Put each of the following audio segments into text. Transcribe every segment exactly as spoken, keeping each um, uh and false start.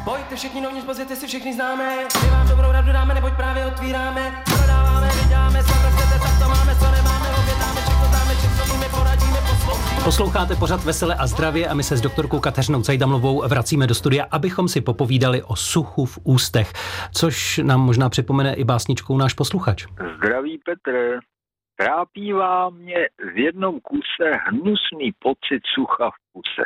Pojďte všichni novní pozici, si všichni známe. My vám dobrou radu dáme, neboť právě otvíráme. Prodáváme, vyděláme, svatostěte, tak to máme, co nemáme. Obětáme, všechno známe, všechno víme, poradíme, poslouchíme. Posloucháte pořad Vesele a zdravě a my se s doktorkou Kateřinou Cajdamlovou vracíme do studia, abychom si popovídali o suchu v ústech, což nám možná připomene i básničkou náš posluchač. Zdraví Petr. Trápívá mě v jednom kuse hnusný pocit sucha v puse.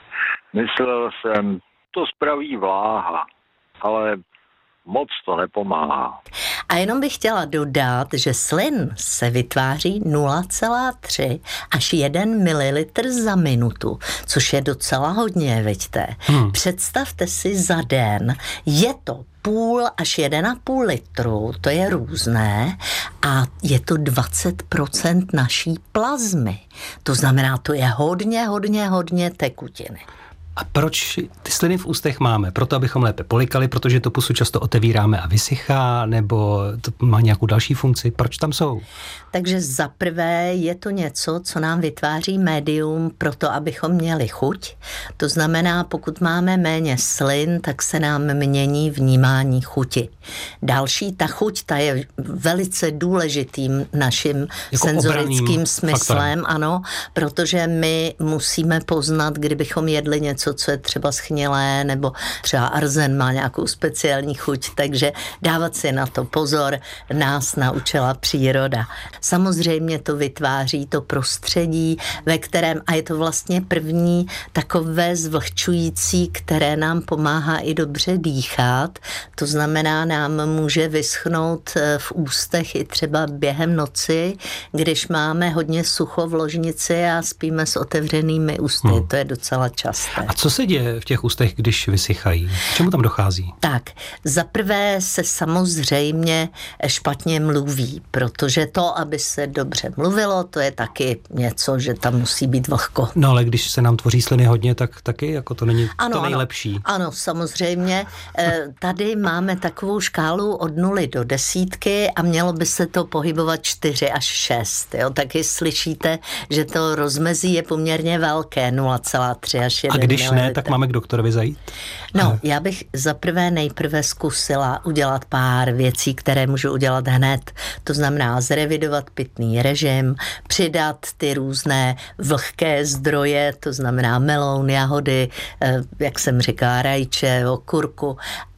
Myslel jsem, to spraví vláha, ale moc to nepomáhá. A jenom bych chtěla dodat, že slin se vytváří nula celá tři až jedna mililitr za minutu, což je docela hodně, veďte. Hmm. Představte si za den, je to půl až jeden a půl litru, to je různé, a je to dvacet procent naší plazmy. To znamená, to je hodně, hodně, hodně tekutiny. A proč ty sliny v ústech máme? Proto, abychom lépe polikali, protože to pusu často otevíráme a vysychá, nebo to má nějakou další funkci? Proč tam jsou? Takže za prvé je to něco, co nám vytváří médium pro to, abychom měli chuť. To znamená, pokud máme méně slin, tak se nám mění vnímání chuti. Další, ta chuť, ta je velice důležitým naším jako senzorickým smyslem, faktorem. Ano, protože my musíme poznat, kdybychom jedli něco, co je třeba schnilé, nebo třeba arzen má nějakou speciální chuť, takže dávat si na to pozor nás naučila příroda. Samozřejmě to vytváří to prostředí, ve kterém, a je to vlastně první takové zvlhčující, které nám pomáhá i dobře dýchat. To znamená, nám může vyschnout v ústech i třeba během noci, když máme hodně sucho v ložnici a spíme s otevřenými ústy. Hmm. To je docela časté. A co se děje v těch ústech, když vysychají? K čemu tam dochází? Tak, za prvé se samozřejmě špatně mluví, protože to, aby se dobře mluvilo, to je taky něco, že tam musí být vlhko. No ale když se nám tvoří sliny hodně, tak taky jako to není ano, to nejlepší. Ano, ano, samozřejmě. Tady máme takovou škálu od nuly do desítky a mělo by se to pohybovat čtyři až šest. Jo? Taky slyšíte, že to rozmezí je poměrně velké, nula celá tři až jedna. A když ne, tak máme k doktorovi zajít? No, já bych zaprvé nejprve zkusila udělat pár věcí, které můžu udělat hned. To znamená zrevidovat pitný režim, přidat ty různé vlhké zdroje, to znamená meloun, jahody, jak jsem říkala, rajče, okurku,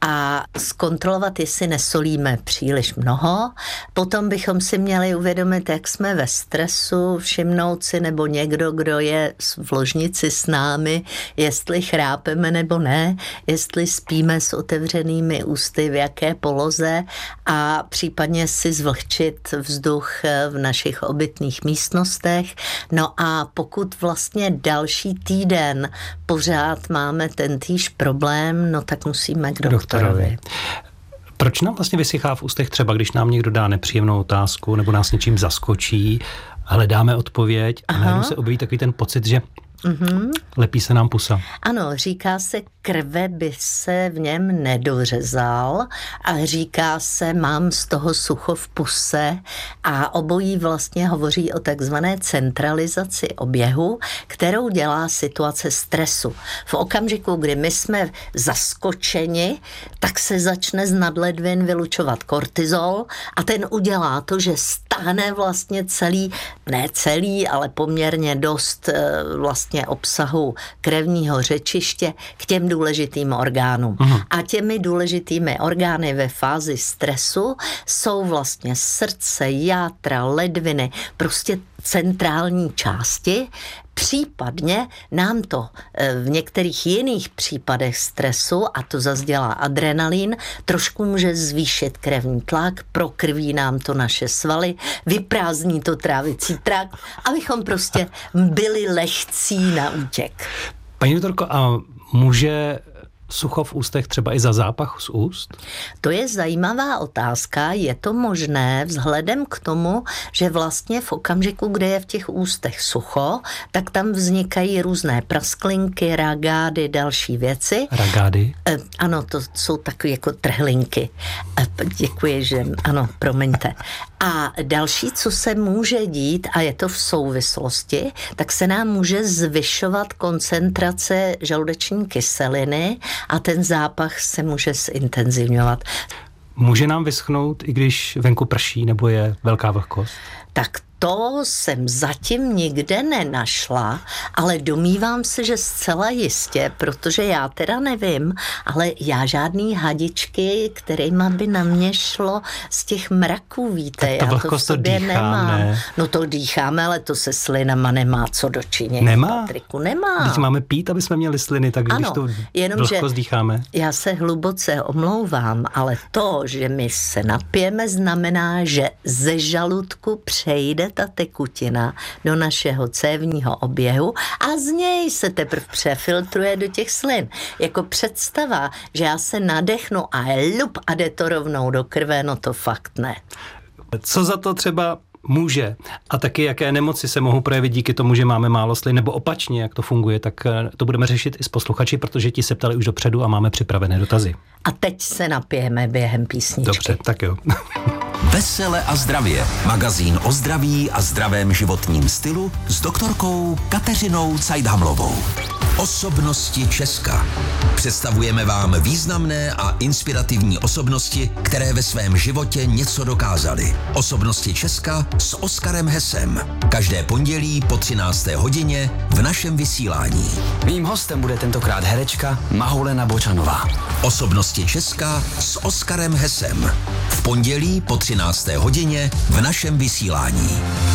a zkontrolovat, jestli nesolíme příliš mnoho. Potom bychom si měli uvědomit, jak jsme ve stresu, všimnout si, nebo někdo, kdo je v ložnici s námi, jestli chrápeme nebo ne, jestli spíme s otevřenými ústy, v jaké poloze, a případně si zvlhčit vzduch v našich obytných místnostech. No a pokud vlastně další týden pořád máme tentýž problém, no tak musíme k doktorovi. Proč nám vlastně vysychá v ústech, třeba když nám někdo dá nepříjemnou otázku nebo nás něčím zaskočí, hledáme odpověď a najednou se objeví takový ten pocit, že Mm-hmm. lepí se nám pusa. Ano, říká se, krve by se v něm nedořezal, a říká se, mám z toho sucho v puse, a obojí vlastně hovoří o takzvané centralizaci oběhu, kterou dělá situace stresu. V okamžiku, kdy my jsme zaskočeni, tak se začne z nadledvin vylučovat kortizol a ten udělá to, že stáhne vlastně celý, ne celý, ale poměrně dost vlastně obsahu krevního řečiště k těm důležitým orgánům. Aha. A těmi důležitými orgány ve fázi stresu jsou vlastně srdce, játra, ledviny, prostě centrální části. Případně nám to v některých jiných případech stresu, a to zase dělá adrenalin, trošku může zvýšit krevní tlak, prokrví nám to naše svaly, vyprázdní to trávicí trakt, abychom prostě byli lehcí na útěk. Paní doktorko, a může sucho v ústech třeba i za zápach z úst? To je zajímavá otázka. Je to možné vzhledem k tomu, že vlastně v okamžiku, kde je v těch ústech sucho, tak tam vznikají různé prasklinky, ragády, další věci. Ragády? E, ano, to jsou takové jako trhlinky. E, děkuji, že ano, promiňte. A další, co se může dít, a je to v souvislosti, tak se nám může zvyšovat koncentrace žaludeční kyseliny a ten zápach se může zintenzivňovat. Může nám vyschnout, i když venku prší nebo je velká vlhkost? Tak to jsem zatím nikde nenašla, ale domývám se, že zcela jistě, protože já teda nevím, ale já žádný hadičky, kterýma by na mě šlo z těch mraků, víte, tak já to v sobě dýchám, nemám. Ne? No to dýcháme, ale to se slinama nemá co dočinění. Nemá? Patriku, nemá. Když máme pít, aby jsme měli sliny, tak když ano, to jenom, vlhkost dýcháme. Já se hluboce omlouvám, ale to, že my se napijeme, znamená, že ze žaludku přejde ta tekutina do našeho cévního oběhu a z něj se teprve přefiltruje do těch slin. Jako představa, že já se nadechnu a lup a jde to rovnou do krve, no to fakt ne. Co za to třeba může a taky jaké nemoci se mohou projevit díky tomu, že máme málo slin, nebo opačně, jak to funguje, tak to budeme řešit i s posluchači, protože ti se ptali už dopředu a máme připravené dotazy. A teď se napijeme během písničky. Dobře, tak jo. Vesele a zdravě. Magazín o zdraví a zdravém životním stylu s doktorkou Kateřinou Cajdhamlovou. Osobnosti Česka. Představujeme vám významné a inspirativní osobnosti, které ve svém životě něco dokázaly. Osobnosti Česka s Oskarem Hesem. Každé pondělí po třinácté hodině v našem vysílání. Mým hostem bude tentokrát herečka Mahulena Bočanová. Osobnosti Česka s Oskarem Hesem. V pondělí po třinácté hodině v našem vysílání.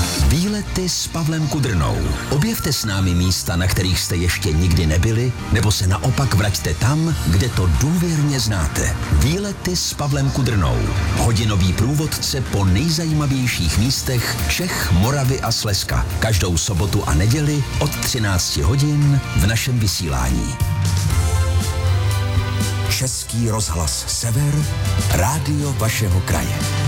Výlety s Pavlem Kudrnou. Objevte s námi místa, na kterých jste ještě nikdy nebyli, nebo se naopak vraťte tam, kde to důvěrně znáte. Výlety s Pavlem Kudrnou. Hodinový průvodce po nejzajímavějších místech Čech, Moravy a Slezska. Každou sobotu a neděli od třinácti hodin v našem vysílání. Český rozhlas Sever, rádio vašeho kraje.